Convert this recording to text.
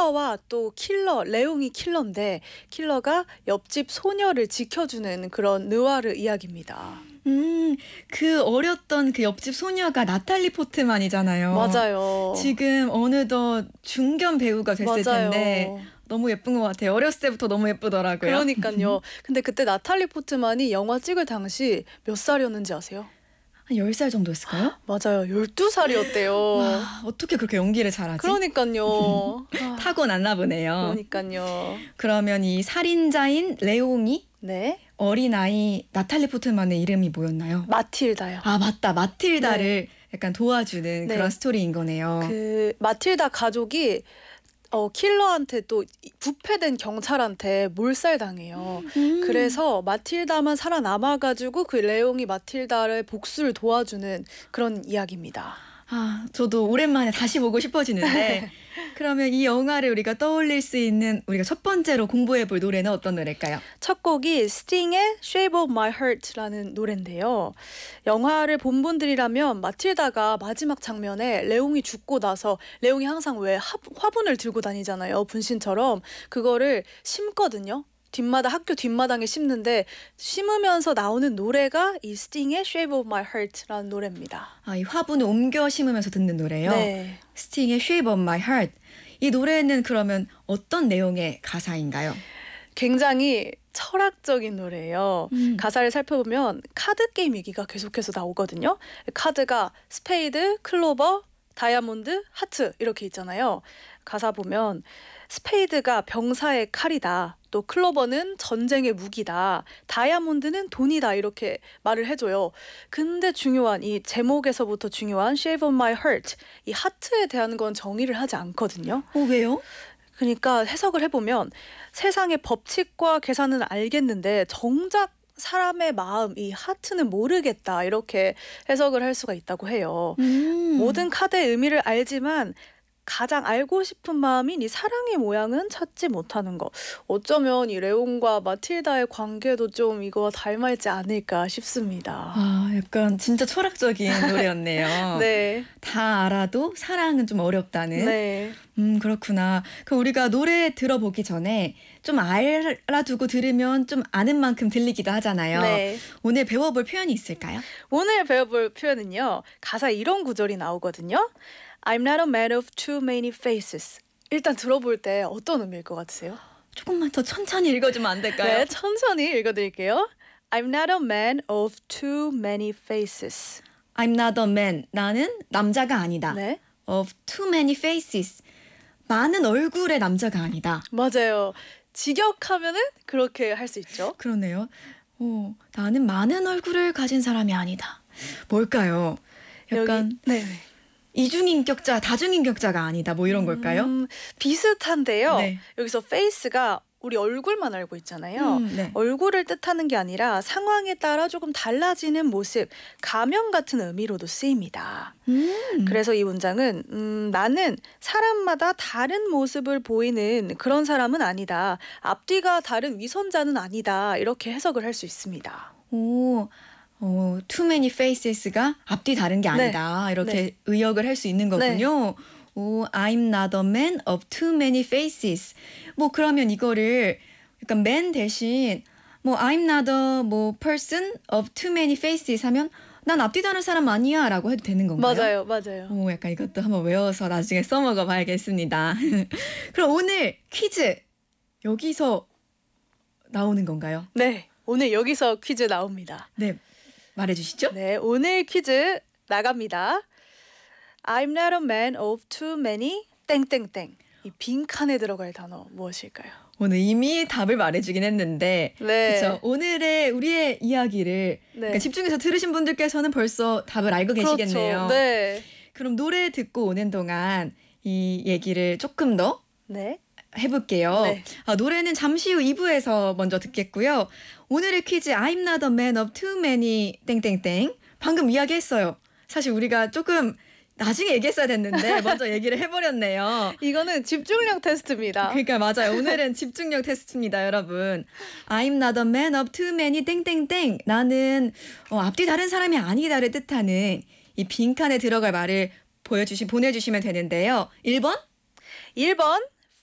킬러와 또 레옹이 킬러인데 킬러가 옆집 소녀를 지켜주는 그런 느와르 이야기입니다. 그 어렸던 그 옆집 소녀가 나탈리 포트만이잖아요. 맞아요. 지금 어느덧 중견 배우가 됐을 텐데 맞아요. 너무 예쁜 것 같아요. 어렸을 때부터 너무 예쁘더라고요. 그러니까요. 근데 그때 나탈리 포트만이 영화 찍을 당시 몇 살이었는지 아세요? 한 10살 정도였을까요? 맞아요. 12살이었대요. 와, 어떻게 그렇게 연기를 잘하지? 그러니까요. 타고났나 보네요. 그러니까요. 그러면 이 살인자인 레옹이 네. 어린아이 나탈리 포트만의 이름이 뭐였나요? 마틸다요. 아, 맞다. 마틸다를 약간 도와주는 네. 그런 스토리인 거네요. 그 마틸다 가족이 킬러한테 또 부패된 경찰한테 몰살당해요. 그래서 마틸다만 살아남아가지고 그 레옹이 마틸다를 복수를 도와주는 그런 이야기입니다. 아, 저도 오랜만에 다시 보고 싶어지는데 그러면 이 영화를 우리가 떠올릴 수 있는 우리가 첫 번째로 공부해 볼 노래는 어떤 노래일까요? 첫 곡이 스팅의 Shape of My Heart라는 노래인데요. 영화를 본 분들이라면 마틸다가 마지막 장면에 레옹이 죽고 나서 레옹이 항상 왜 화분을 들고 다니잖아요. 분신처럼. 그거를 심거든요. 학교 뒷마당에 심는데 심으면서 나오는 노래가 이 스팅의 Shape of My Heart라는 노래입니다. 아, 이 화분을 옮겨 심으면서 듣는 노래요. 네. 스팅의 Shape of My Heart. 이 노래는 그러면 어떤 내용의 가사인가요? 굉장히 철학적인 노래예요. 가사를 살펴보면 카드 게임 얘기가 계속해서 나오거든요. 카드가 스페이드, 클로버, 다이아몬드, 하트 이렇게 있잖아요. 가사 보면 스페이드가 병사의 칼이다. 또 클로버는 전쟁의 무기다. 다이아몬드는 돈이다. 이렇게 말을 해줘요. 근데 중요한 이 제목에서부터 중요한 Shape of My Heart. 이 하트에 대한 건 정의를 하지 않거든요. 왜요? 그러니까 해석을 해보면 세상의 법칙과 계산은 알겠는데 정작 사람의 마음, 이 하트는 모르겠다. 이렇게 해석을 할 수가 있다고 해요. 모든 카드의 의미를 알지만 가장 알고 싶은 마음인 이 사랑의 모양은 찾지 못하는 거. 어쩌면 이 레옹과 마틸다의 관계도 좀 이거 닮아있지 않을까 싶습니다. 아, 약간 진짜 철학적인 노래였네요. 네. 다 알아도 사랑은 좀 어렵다는. 네. 그렇구나. 그럼 우리가 노래 들어보기 전에 좀 알아두고 들으면 좀 아는 만큼 들리기도 하잖아요. 네. 오늘 배워볼 표현이 있을까요? 오늘 배워볼 표현은요. 가사 이런 구절이 나오거든요. I'm not a man of too many faces. 일단 들어볼 때 어떤 의미일 것 같으세요? 조금만 더 천천히 읽어주면 안 될까요? 네, 천천히 읽어드릴게요. I'm not a man of too many faces. I'm not a man. 나는 남자가 아니다. 네, Of too many faces. 많은 얼굴의 남자가 아니다. 맞아요. 직역하면은 그렇게 할 수 있죠. 그러네요. 나는 많은 얼굴을 가진 사람이 아니다. 뭘까요? 약간 네. 이중인격자, 다중인격자가 아니다. 뭐 이런 걸까요? 비슷한데요. 네. 여기서 face가 우리 얼굴만 알고 있잖아요. 네. 얼굴을 뜻하는 게 아니라 상황에 따라 조금 달라지는 모습, 가면 같은 의미로도 쓰입니다. 그래서 이 문장은 나는 사람마다 다른 모습을 보이는 그런 사람은 아니다. 앞뒤가 다른 위선자는 아니다. 이렇게 해석을 할 수 있습니다. too many faces가 앞뒤 다른 게 아니다. 이렇게 의역을 할 수 있는 거군요. I'm not a man of too many faces. 뭐 그러면 이거를 약간 man 대신 I'm not a person of too many faces 하면 난 앞뒤 다른 사람 아니야 라고 해도 되는 건가요? 맞아요. 약간 이것도 한번 외워서 나중에 써먹어 봐야겠습니다. 그럼 오늘 퀴즈 여기서 나오는 건가요? 네, 오늘 여기서 퀴즈 나옵니다. 네, 말해주시죠. 네, 오늘 퀴즈 나갑니다. I'm not a man of too many 땡땡땡. 이 빈칸에 들어갈 단어 무엇일까요? 오늘 이미 답을 말해주긴 했는데 그렇죠. 우리의 이야기를 그러니까 집중해서 들으신 분들께서는 벌써 답을 알고 계시겠네요. 그렇죠. 네. 그럼 노래 듣고 오는 동안 이 얘기를 조금 더 해볼게요. 네. 노래는 잠시 후 2부에서 먼저 듣겠고요. 오늘의 퀴즈 I'm not a man of too many 땡땡땡 방금 이야기했어요. 사실 우리가 조금 나중에 얘기했어야 됐는데 먼저 얘기를 해버렸네요. 이거는 집중력 테스트입니다. 그러니까 맞아요. 오늘은 집중력 테스트입니다, 여러분. I'm not a man of too many 땡땡땡. 나는 앞뒤 다른 사람이 아니다를 뜻하는 이 빈칸에 들어갈 말을 보내주시면 되는데요. 1번? 1번